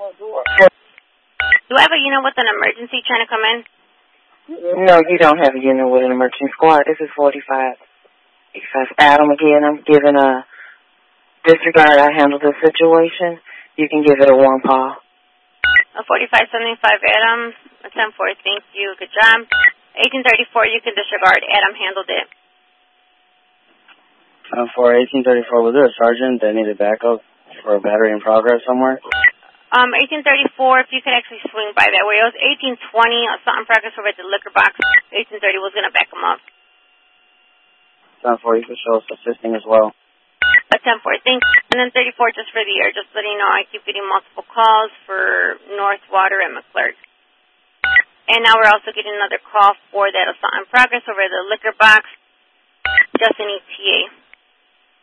Do I have a unit with an emergency trying to come in? No, you don't have a unit with an emergency squad. This is 45. Adam again. I'm giving a disregard. I handled the situation. You can give it a warm call. A 4575 Adam. A 10-4. Thank you. Good job. 1834. You can disregard. Adam handled it. For 1834, was there a sergeant that needed backup for a battery in progress somewhere? 1834, if you could actually swing by that way. It was 1820, something progress over at the liquor box. 1830 was going to back them up. 10-4, you could show us assisting as well. A 10-4, thanks. And then 34 just for the air. Just letting you know I keep getting multiple calls for North Water and McClurg. And now we're also getting another call for that assault in progress over the liquor box. Just an ETA.